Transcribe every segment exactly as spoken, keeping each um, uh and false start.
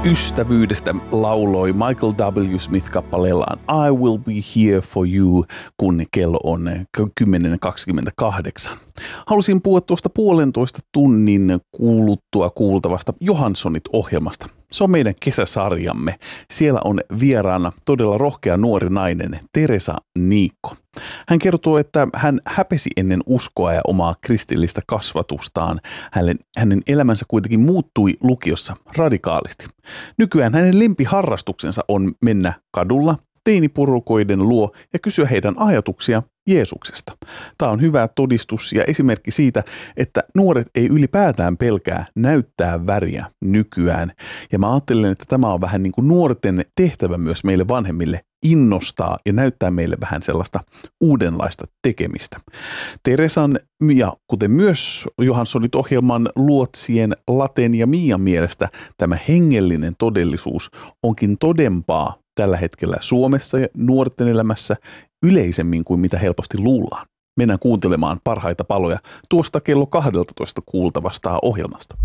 Ystävyydestä lauloi Michael W. Smith kappaleellaan I Will Be Here For You, kun kello on kymmenen kaksikymmentäkahdeksan. Halusin puhua tuosta puolentoista tunnin kuuluttua kuultavasta Johanssonit-ohjelmasta. Se on meidän kesäsarjamme. Siellä on vieraana todella rohkea nuori nainen Teresa Niikko. Hän kertoo, että hän häpesi ennen uskoa ja omaa kristillistä kasvatustaan. Hänen, hänen elämänsä kuitenkin muuttui lukiossa radikaalisti. Nykyään hänen lempiharrastuksensa on mennä kadulla teiniporukoiden luo ja kysyä heidän ajatuksia Jeesuksesta. Tämä on hyvä todistus ja esimerkki siitä, että nuoret ei ylipäätään pelkää näyttää väriä nykyään. Ja mä ajattelen, että tämä on vähän niin kuin nuorten tehtävä myös meille vanhemmille innostaa ja näyttää meille vähän sellaista uudenlaista tekemistä. Teresan ja kuten myös Johanssonit-ohjelman luotsien Laten ja Mian mielestä tämä hengellinen todellisuus onkin todempaa tällä hetkellä Suomessa ja nuorten elämässä yleisemmin kuin mitä helposti luullaan. Mennään kuuntelemaan parhaita paloja tuosta kello kaksitoista kuultavasta ohjelmasta.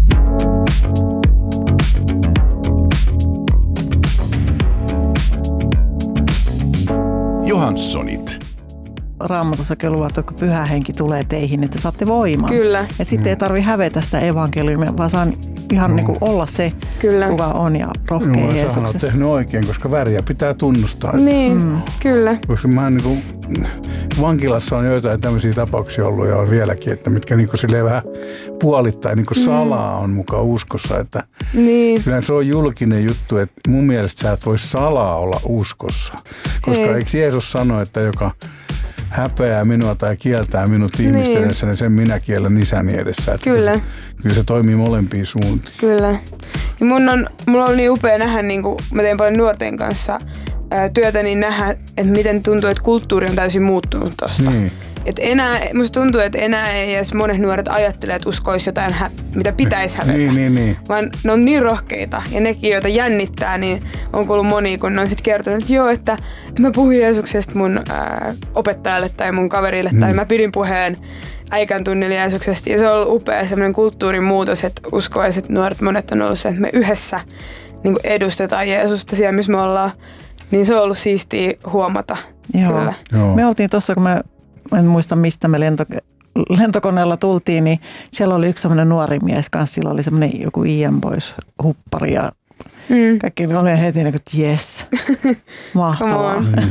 Johanssonit. Raamatussa kelua, että kun pyhä henki tulee teihin, että saatte voimaa. Kyllä. Et sitten mm. ei tarvitse hävetä sitä evankeliumia, vaan saa ihan mm. niin kuin olla se, kyllä. kuka on ja rohkea no, Jeesuksessa. Sähän olet tehnyt oikein, koska väriä pitää tunnustaa. Niin, mm. kyllä. Koska mä niin kuin, vankilassa on joitain tämmöisiä tapauksia ollut ja on vieläkin, että mitkä niin kuin silleen vähän puolittain niin kuin salaa on mukaan uskossa. Että niin. Kyllä se on julkinen juttu, että mun mielestä sä et voi salaa olla uskossa. Koska ei. Eikö Jeesus sano, että joka häpeää minua tai kieltää minut ihmisten niin. edessä, niin sen minä kiellän isäni edessä. Että kyllä. Kyllä se toimii molempiin suuntiin. Kyllä. Ja mun on, mulla on niin upea nähdä, niin kuin mä teen paljon nuorten kanssa ää, työtä, niin nähdä, että miten tuntuu, että kulttuuri on täysin muuttunut tosta. Niin. Et enää, musta tuntuu, että enää ei edes monet nuoret ajattele, että uskoisi jotain, hä- mitä pitäisi hävetä. Niin, niin, niin. Vaan ne on niin rohkeita ja nekin, joita jännittää, niin on kuullut moni, kun ne on sitten kertonut, että joo, että mä puhuin Jeesuksesta mun ää, opettajalle tai mun kaverille mm. tai mä pidin puheen äikän tunnilla Jeesuksesta. Ja se on ollut upea semmoinen kulttuurin muutos, että uskoiset nuoret monet on ollut se, että me yhdessä niin kuin edustetaan Jeesusta siellä, missä me ollaan. Niin se on ollut siistiä huomata. Joo. Joo. Me oltiin tuossa, kun me en muista mistä me lento, lentokoneella tultiin, niin siellä oli yksi semmoinen nuori mies kanssa. Sillä oli semmoinen joku Ian Boys huppari ja mm. kaikki oli heti niin kuin, että jes, mahtavaa. Mm.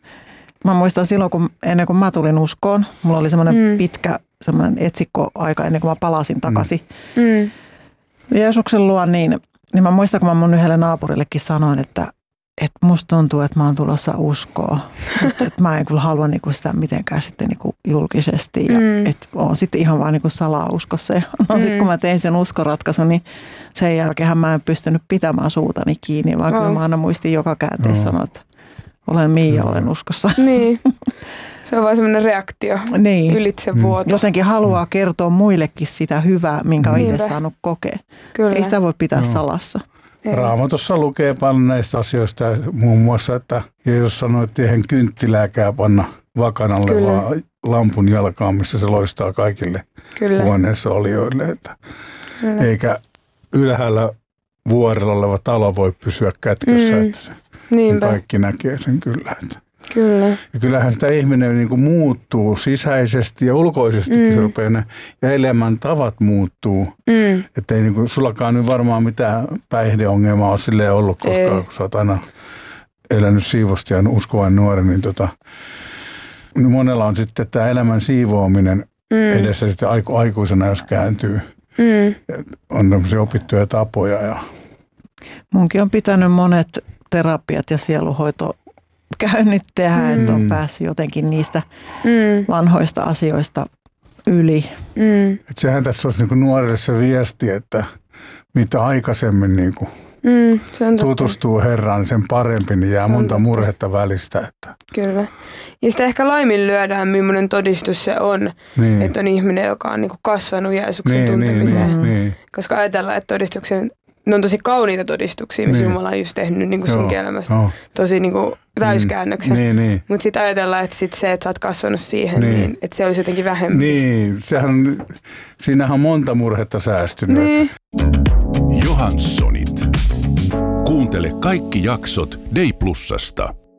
Mä muistan silloin, kun ennen kuin mä tulin uskoon, mulla oli semmoinen mm. pitkä semmoinen etsikkoaika ennen kuin mä palasin takaisin mm. Jeesuksen luo, niin, niin mä muistan, kun mä mun yhdelle naapurillekin sanoin, että että musta tuntuu, että mä oon tulossa uskoa. Että et mä en kyllä halua niinku sitä mitenkään sitten niinku julkisesti. Ja mm. että oon sitten ihan vaan niinku salauskossa. Ja no mm. sitten kun mä tein sen uskoratkaisun, niin sen jälkeen mä en pystynyt pitämään suutani kiinni. Vaan oh. kyllä mä aina muistin joka käänteessä oh. sanoa, että olen Miia, olen uskossa. Niin. Se on vaan semmoinen reaktio niin. ylitse vuoto. Jotenkin haluaa kertoa muillekin sitä hyvää, minkä on itse saanut kokea. Kyllä. Ei sitä voi pitää no. salassa. Ei. Raamatussa lukee paljon näistä asioista, muun muassa, että Jeesus sanoi, että eihän kynttilääkään panna vakanalle, kyllä. vaan lampun jalkaan, missä se loistaa kaikille kyllä. huoneessa olijoille. Että eikä ylhäällä vuorella oleva talo voi pysyä kätkössä, mm. että se, kaikki näkee sen kyllä. Että. Kyllä. Ja kyllähän sitä ihminen niin kuin muuttuu sisäisesti ja ulkoisestikin mm. se rupeaa ne, ja elämän tavat muuttuu. Mm. Että ei niin kuin, sullakaan nyt varmaan mitään päihdeongelmaa ole silleen ollut, koska ei. Kun sä oot aina elänyt siivosti ja uskovainen nuori, niin tota, monella on sitten tämä elämän siivoaminen mm. edessä sitten aiku, aikuisena, jos kääntyy. Mm. On tämmöisiä opittuja tapoja. Ja munkin on pitänyt monet terapiat ja sieluhoito käynnit tehdä, mm. että on päässyt jotenkin niistä mm. vanhoista asioista yli. Mm. Et sehän tässä olisi niinku nuorille se viesti, että mitä aikaisemmin niinku mm, tutustuu Herraan, sen parempi, niin jää monta murhetta välistä. Että. Kyllä. Ja sitä ehkä laiminlyödään, millainen todistus se on, niin. että on ihminen, joka on niinku kasvanut Jeesuksen niin, tuntemiseen. Niin, niin. Koska ajatellaan, että todistuksen, ne on tosi kauniita todistuksia, missä niin. Jumala on just tehnyt niin kuin sunkin elämässä. Joo. Tosi niin kuin täyskäännöksen. Niin, niin. Mutta sitten ajatellaan, että sit se, että sä oot kasvanut siihen, niin. Niin, että se olisi jotenkin vähemmän. Niin, sehän, siinähän on monta murhetta säästynyt. Niin. Johanssonit. Kuuntele kaikki jaksot Day Plusasta.